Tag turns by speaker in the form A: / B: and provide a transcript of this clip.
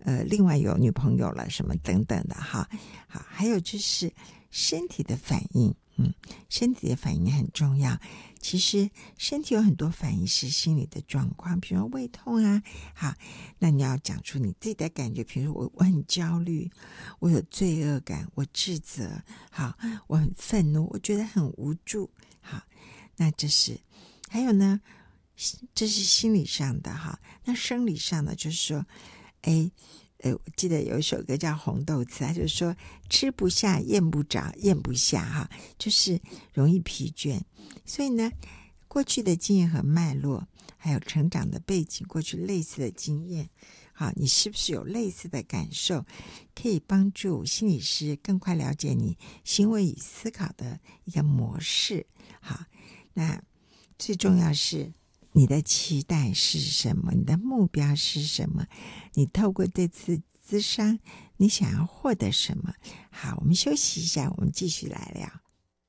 A: 另外有女朋友了什么等等的哈。好，还有就是身体的反应，身体的反应很重要。其实身体有很多反应是心理的状况，比如说胃痛啊，好，那你要讲出你自己的感觉，比如说我很焦虑，我有罪恶感，我自责，好，我很愤怒，我觉得很无助，好，那这是。还有呢，这是心理上的哈。那生理上的就是说，我记得有一首歌叫《红豆词》，它就是说吃不下、咽不着、咽不下哈，就是容易疲倦。所以呢，过去的经验和脉络，还有成长的背景，过去类似的经验，好，你是不是有类似的感受，可以帮助心理师更快了解你行为与思考的一个模式。好，那最重要是你的期待是什么？你的目标是什么？你透过这次咨商，你想要获得什么？好，我们休息一下，我们继续来聊。